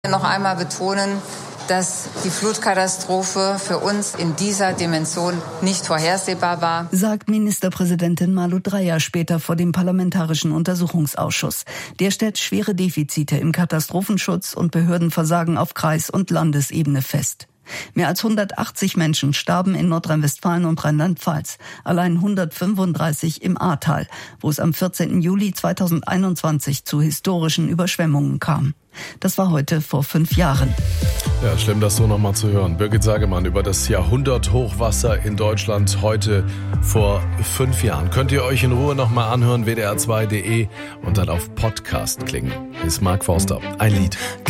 Noch einmal betonen, dass die Flutkatastrophe für uns in dieser Dimension nicht vorhersehbar war, sagt Ministerpräsidentin Malu Dreyer später vor dem Parlamentarischen Untersuchungsausschuss. Der stellt schwere Defizite im Katastrophenschutz und Behördenversagen auf Kreis- und Landesebene fest. Mehr als 180 Menschen starben in Nordrhein-Westfalen und Rheinland-Pfalz, allein 135 im Ahrtal, wo es am 14. Juli 2021 zu historischen Überschwemmungen kam. Das war heute vor 5 Jahren. Ja, schlimm, das so nochmal zu hören. Birgit Sagemann über das Jahrhundert-Hochwasser in Deutschland heute vor 5 Jahren. Könnt ihr euch in Ruhe nochmal anhören, wdr2.de und dann auf Podcast klicken. Hier ist Mark Forster. Ein Lied.